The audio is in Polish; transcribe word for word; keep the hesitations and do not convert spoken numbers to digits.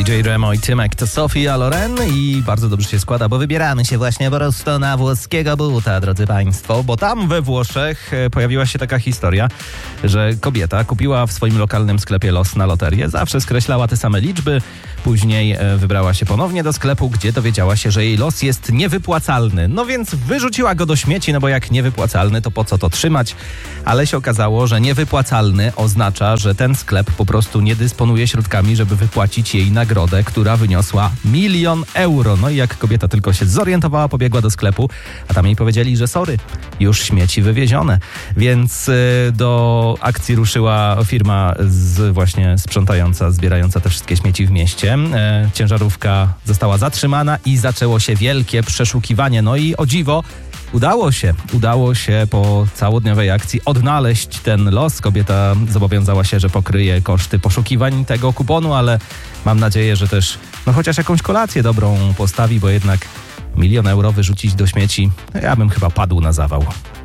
D J Remo i Tymek to Sofia Loren i bardzo dobrze się składa, bo wybieramy się właśnie prosto na włoskiego buta, drodzy państwo, bo tam we Włoszech pojawiła się taka historia, że kobieta kupiła w swoim lokalnym sklepie los na loterię, zawsze skreślała te same liczby, później wybrała się ponownie do sklepu, gdzie dowiedziała się, że jej los jest niewypłacalny. No więc wyrzuciła go do śmieci, no bo jak niewypłacalny, to po co to trzymać? Ale się okazało, że niewypłacalny oznacza, że ten sklep po prostu nie dysponuje środkami, żeby wypłacić jej nagrodę, która wyniosła milion euro. No i jak kobieta tylko się zorientowała, pobiegła do sklepu, a tam jej powiedzieli, że sorry, już śmieci wywiezione. Więc y, do akcji ruszyła firma z, właśnie sprzątająca, zbierająca te wszystkie śmieci w mieście. E, ciężarówka została zatrzymana i zaczęło się wielkie przeszukiwanie. No i o dziwo, Udało się, udało się po całodniowej akcji odnaleźć ten los. Kobieta zobowiązała się, że pokryje koszty poszukiwań tego kuponu, ale mam nadzieję, że też no chociaż jakąś kolację dobrą postawi, bo jednak milion euro wyrzucić do śmieci, no ja bym chyba padł na zawał.